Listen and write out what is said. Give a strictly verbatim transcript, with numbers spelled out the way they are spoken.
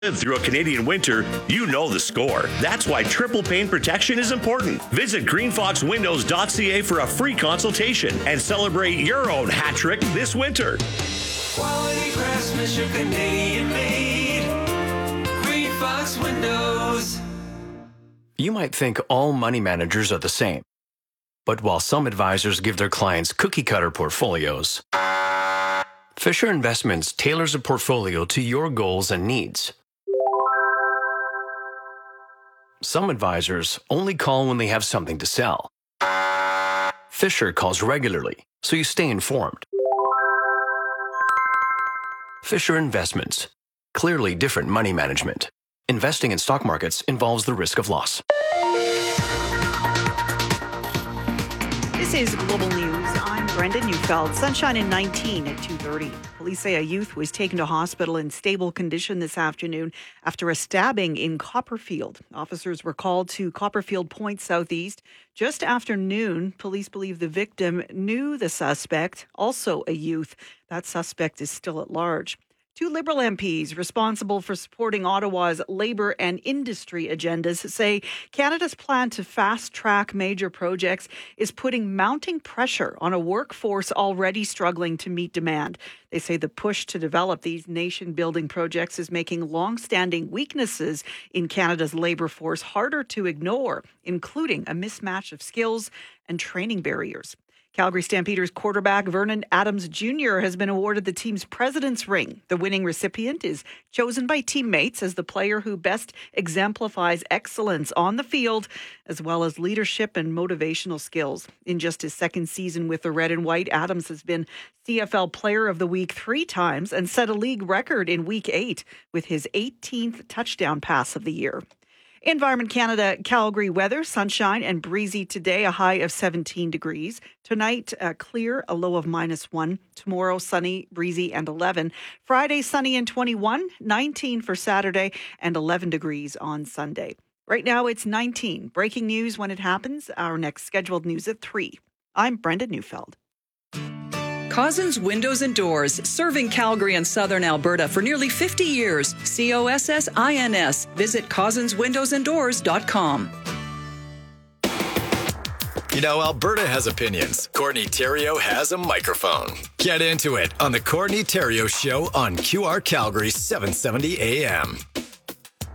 Through a Canadian winter, you know the score. That's why triple pane protection is important. Visit green fox windows dot c a for a free consultation and celebrate your own hat trick this winter. Quality craftsmanship, Canadian made. Green Fox Windows. You might think all money managers are the same. But while some advisors give their clients cookie-cutter portfolios, Fisher Investments tailors a portfolio to your goals and needs. Some advisors only call when they have something to sell. Fisher calls regularly, so you stay informed. Fisher Investments. Clearly different money management. Investing in stock markets involves the risk of loss. This is Global News. I'm Brenda Neufeld. Sunshine in nineteen at two thirty. Police say a youth was taken to hospital in stable condition this afternoon after a stabbing in Copperfield. Officers were called to Copperfield Point Southeast just after noon. Police believe the victim knew the suspect, also a youth. That suspect is still at large. Two Liberal M Ps responsible for supporting Ottawa's labour and industry agendas say Canada's plan to fast-track major projects is putting mounting pressure on a workforce already struggling to meet demand. They say the push to develop these nation-building projects is making long-standing weaknesses in Canada's labour force harder to ignore, including a mismatch of skills and training barriers. Calgary Stampeders quarterback Vernon Adams Junior has been awarded the team's President's Ring. The winning recipient is chosen by teammates as the player who best exemplifies excellence on the field, as well as leadership and motivational skills. In just his second season with the Red and White, Adams has been C F L Player of the Week three times and set a league record in Week eight with his eighteenth touchdown pass of the year. Environment Canada, Calgary weather, sunshine and breezy today, a high of seventeen degrees. Tonight, uh, clear, a low of minus one. Tomorrow, sunny, breezy, and eleven. Friday, sunny and twenty-one. nineteen for Saturday, and eleven degrees on Sunday. Right now, it's nineteen. Breaking news when it happens. Our next scheduled news at three. I'm Brenda Neufeld. Cozzens Windows and Doors, serving Calgary and southern Alberta for nearly fifty years. C O S S I N S. Visit cozzens windows and doors dot com. You know, Alberta has opinions. Courtney Theriault has a microphone. Get into it on the Courtney Theriault Show on Q R Calgary seven seventy A M.